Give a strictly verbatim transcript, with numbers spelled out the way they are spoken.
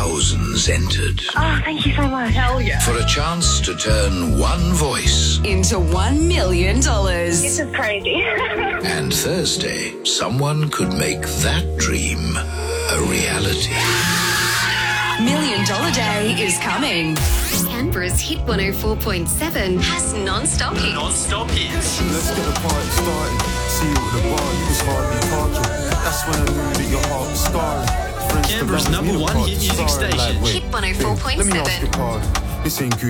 thousands entered. Oh, thank you so much. Hell yeah. For a chance to turn one voice into one million dollars. This is crazy. And Thursday, someone could make that dream a reality. Million Dollar Day is coming. Canberra's Hit one oh four point seven has non-stop hits. Non-stop hits. Let's get the party started. See you at the bar, you can hardly parking. That's when I knew that your heart was scarring. Canberra's number one hit music station. Hit one oh four point seven. Let me ask you, pardon. This ain't good.